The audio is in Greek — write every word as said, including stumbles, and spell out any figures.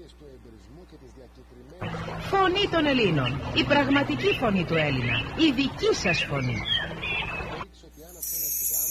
Φωνή των Ελλήνων. Η πραγματική φωνή του Έλληνα. Η δική σας φωνή.